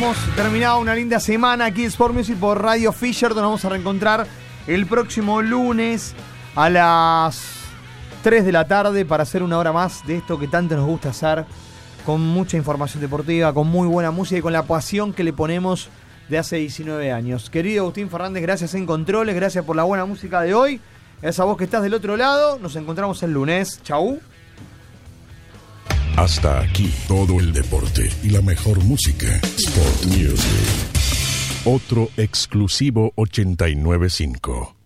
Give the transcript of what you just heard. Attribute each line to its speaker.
Speaker 1: hemos terminado una linda semana aquí en Sport Music por Radio Fisher. Nos vamos a reencontrar el próximo lunes a las 3 de la tarde para hacer una hora más de esto que tanto nos gusta hacer, con mucha información deportiva, con muy buena música y con la pasión que le ponemos de hace 19 años. Querido Agustín Fernández, gracias en controles, gracias por la buena música de hoy. Gracias a vos que estás del otro lado. Nos encontramos el lunes. Chau.
Speaker 2: Hasta aquí todo el deporte y la mejor música. Sport Music. Otro exclusivo 89.5.